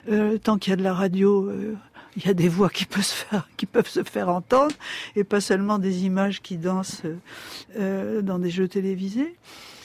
Tant qu'il y a de la radio, il y a des voix qui peuvent se faire entendre, et pas seulement des images qui dansent dans des jeux télévisés.